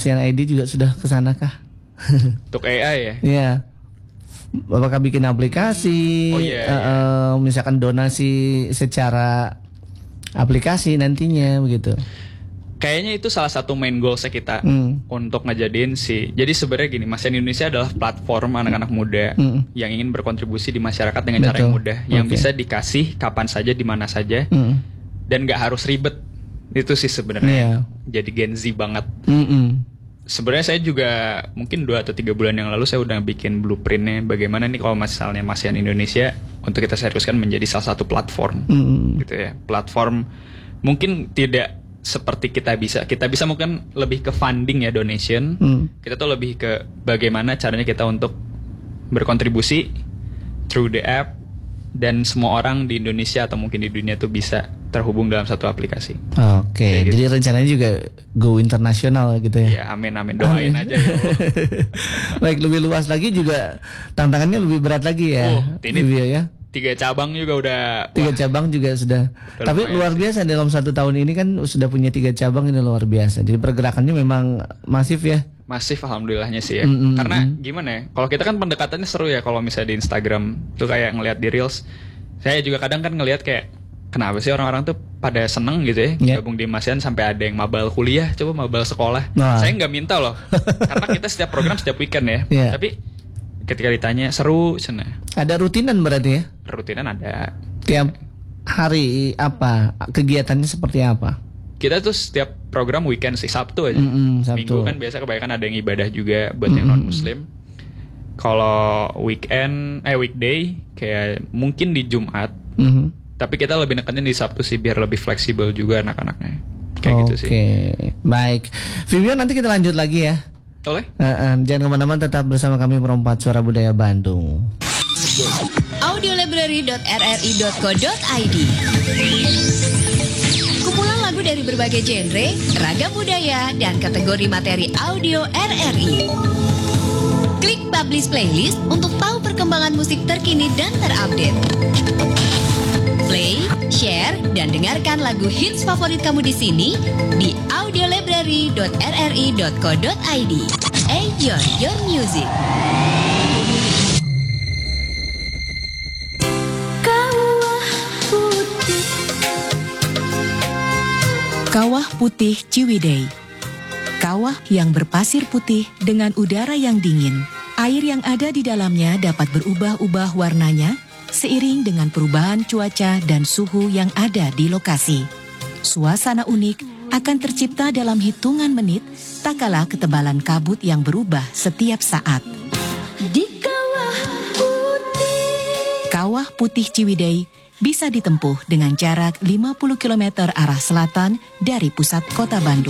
CNID juga sudah kesana kah? Untuk AI ya? Iya. Apakah bikin aplikasi? Misalkan donasi secara aplikasi nantinya begitu. Kayaknya itu salah satu main goalsnya kita untuk ngejadiin Jadi sebenarnya gini, ASEAN Indonesia adalah platform anak-anak muda yang ingin berkontribusi di masyarakat dengan cara yang mudah, yang bisa dikasih kapan saja, di mana saja, dan nggak harus ribet. Itu sih sebenarnya. Jadi Gen Z banget. Sebenarnya saya juga mungkin 2 atau 3 bulan yang lalu saya udah bikin blueprintnya bagaimana nih kalau misalnya ASEAN Indonesia untuk kita seriuskan menjadi salah satu platform gitu ya. Platform mungkin tidak seperti kita bisa mungkin lebih ke funding ya, donation. Kita tuh lebih ke bagaimana caranya kita untuk berkontribusi through the app, dan semua orang di Indonesia atau mungkin di dunia tuh bisa terhubung dalam satu aplikasi. Oke, jadi rencananya juga go internasional gitu ya? Ya, amin, doain aja ya. Baik, lebih luas lagi juga tantangannya lebih berat lagi ya. Ini ya. 3 cabang juga udah. 3 cabang juga sudah. Tapi luar biasa dalam 1 tahun ini kan sudah punya 3 cabang, ini luar biasa. Jadi pergerakannya memang masif ya. Masif, alhamdulillahnya sih ya. Karena gimana ya, kalau kita kan pendekatannya seru ya. Kalau misalnya di Instagram tuh kayak ngelihat di Reels, saya juga kadang kan ngelihat kayak kenapa sih orang-orang tuh pada seneng gitu ya gabung di ASEAN, sampai ada yang mabal kuliah, coba mabal sekolah. Saya nggak minta loh, karena kita setiap program setiap weekend ya. Tapi ketika ditanya seru sana. Ada rutinan berarti ya? Rutinan ada. Tiap hari apa kegiatannya seperti apa? Kita tuh setiap program weekend sih, Sabtu aja. Sabtu. Minggu kan biasa kebanyakan ada yang ibadah juga buat yang non muslim. Kalau weekday kayak mungkin di Jumat. Tapi kita lebih nekenin di Sabtu sih biar lebih fleksibel juga anak-anaknya. Kayak gitu sih. Oke, baik. Vivian, nanti kita lanjut lagi ya. Boleh? Jangan kemana-mana, tetap bersama kami Perompak Suara Budaya Bandung. audiolibrary.rri.co.id. Kumpulan lagu dari berbagai genre, ragam budaya, dan kategori materi audio RRI. Klik publish playlist untuk tahu perkembangan musik terkini dan terupdate. Play, share, dan dengarkan lagu hits favorit kamu di sini di audiolibrary.rri.co.id. Enjoy your music. Kawah Putih Ciwidey. Kawah yang berpasir putih dengan udara yang dingin. Air yang ada di dalamnya dapat berubah-ubah warnanya seiring dengan perubahan cuaca dan suhu yang ada di lokasi. Suasana unik akan tercipta dalam hitungan menit, tak kalah ketebalan kabut yang berubah setiap saat. Di Kawah Putih Ciwidey bisa ditempuh dengan jarak 50 km arah selatan dari pusat kota Bandung.